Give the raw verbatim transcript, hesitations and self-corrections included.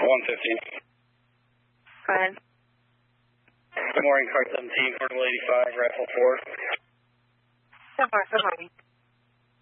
one fifteen. Go ahead. Good morning, car seventeen, portable eighty-five, rifle four. So far, so far.